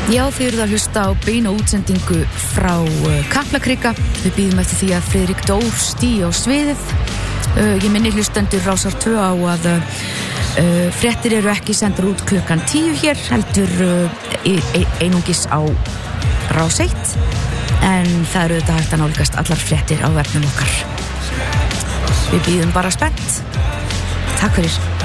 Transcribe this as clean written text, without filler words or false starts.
Já, þið eruð að hlusta á beina útsendingu frá Kaplakrika. Við bíðum eftir því að Friðrik Dór stígi á sviðið. Ég minni hlustendur Rásar 2 á að fréttir eru ekki sendar út klukkan 10 hér, heldur einungis á Rás 1. En það eru þetta hægt að nálgast allar fréttir á vefnum okkar. Við bíðum bara spennt. Takk fyrir.